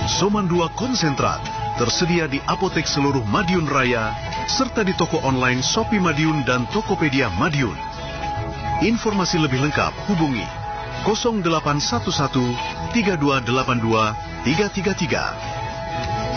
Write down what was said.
Soman 2 konsentrat tersedia di apotek seluruh Madiun Raya serta di toko online Shopee Madiun dan Tokopedia Madiun. Informasi lebih lengkap hubungi 0811 3282 333